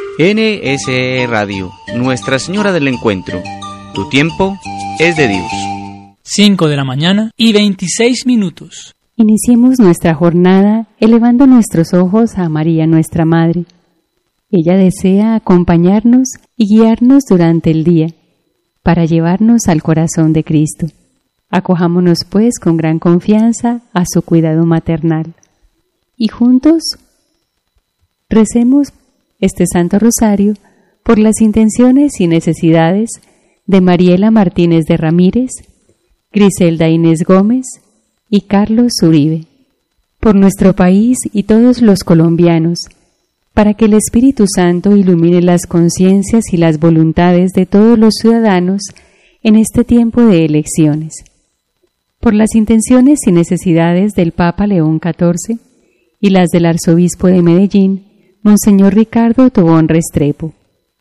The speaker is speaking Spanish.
NSE Radio, Nuestra Señora del Encuentro. Tu tiempo es de Dios. 5 de la mañana y 26 minutos. Iniciemos nuestra jornada elevando nuestros ojos a María, nuestra Madre. Ella desea acompañarnos y guiarnos durante el día para llevarnos al corazón de Cristo. Acojámonos pues con gran confianza a su cuidado maternal y juntos recemos este Santo Rosario por las intenciones y necesidades de Mariela Martínez de Ramírez, Griselda Inés Gómez y Carlos Uribe, por nuestro país y todos los colombianos, para que el Espíritu Santo ilumine las conciencias y las voluntades de todos los ciudadanos en este tiempo de elecciones, por las intenciones y necesidades del Papa León XIV y las del Arzobispo de Medellín, Monseñor Ricardo Tobón Restrepo,